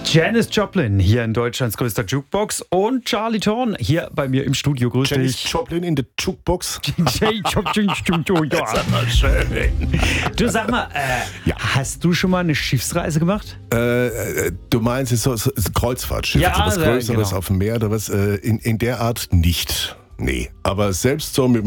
Janis Joplin hier in Deutschlands größter Jukebox und Charlie Thorn hier bei mir im Studio. Grüß Janis dich. Joplin in der Jukebox. Ja. Schön. Du sag mal, hast du schon mal eine Schiffsreise gemacht? Du meinst jetzt so Kreuzfahrtschiff, Ja, was Größeres genau. auf dem Meer oder was? In der Art nicht. Nee. Aber selbst so mit